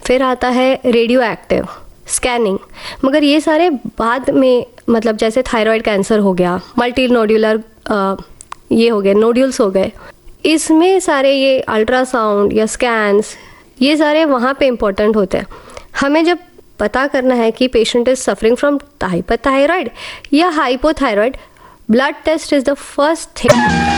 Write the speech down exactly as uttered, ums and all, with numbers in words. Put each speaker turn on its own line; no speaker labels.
फिर आता है रेडियो एक्टिव स्कैनिंग, मगर ये सारे बाद में, मतलब जैसे थायराइड कैंसर हो गया, मल्टी नोड्यूलर ये हो गए, नोड्यूल्स हो गए, इसमें सारे ये अल्ट्रासाउंड या स्कैन्स ये सारे वहाँ पे इम्पोर्टेंट होते हैं। हमें जब पता करना है कि patient is suffering from hyperthyroid या hypothyroid, blood test is the first thing.